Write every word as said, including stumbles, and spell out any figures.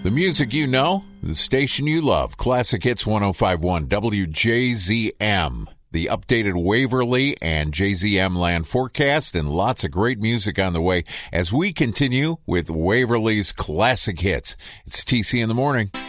The music you know, the station you love, Classic Hits one oh five point one W J Z M. The updated Waverly and J Z M land forecast and lots of great music on the way as we continue with Waverly's Classic Hits. It's T C in the Morning.